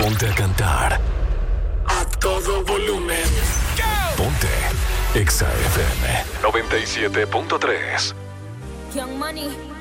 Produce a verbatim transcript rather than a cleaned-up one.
Ponte a cantar a todo volumen. Ponte Exa F M noventa y siete punto tres. Young Money.